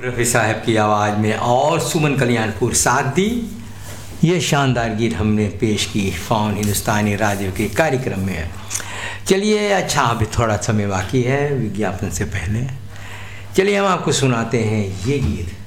रफ़ी साहब की आवाज़ में और सुमन कल्याणपुर साथ दी। ये शानदार गीत हमने पेश की फ़ॉन हिंदुस्तानी राडियो के कार्यक्रम में। चलिए, अच्छा अभी थोड़ा समय बाकी है विज्ञापन से पहले। चलिए हम आपको सुनाते हैं ये गीत।